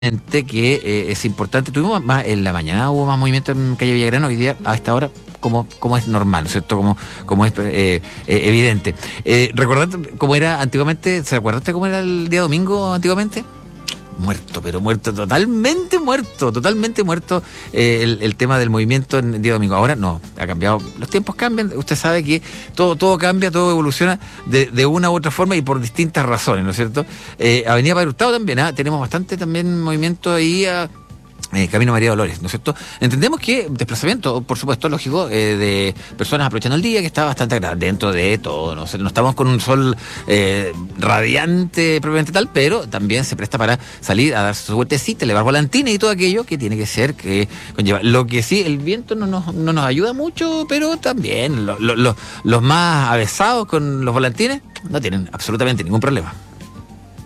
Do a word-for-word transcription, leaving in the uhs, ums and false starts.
que eh, es importante. Tuvimos más en la mañana, hubo más movimiento en calle Villagrán. Hoy día a esta hora como, como es normal, ¿no es cierto? Como, como es eh, eh, evidente. Eh, recordando cómo era antiguamente, ¿se acuerdaste cómo era el día domingo antiguamente? Muerto, pero muerto, totalmente muerto, totalmente muerto eh, el, el tema del movimiento en el día domingo. Ahora no, ha cambiado, los tiempos cambian, usted sabe que todo, todo cambia, todo evoluciona de, de una u otra forma y por distintas razones, ¿no es cierto? Eh, Avenida Padre Hurtado también, ¿eh? Tenemos bastante también movimiento ahí a... Eh, Camino María Dolores, ¿no es cierto? Entendemos que desplazamiento, por supuesto, lógico, eh, de personas aprovechando el día, que está bastante agradable dentro de todo, no sé, no estamos con un sol eh, radiante propiamente tal, pero también se presta para salir a dar su vueltecita, elevar volantines y todo aquello que tiene que ser, que conlleva. Lo que sí, el viento no nos, no nos ayuda mucho, pero también lo, lo, lo, los más avesados con los volantines no tienen absolutamente ningún problema.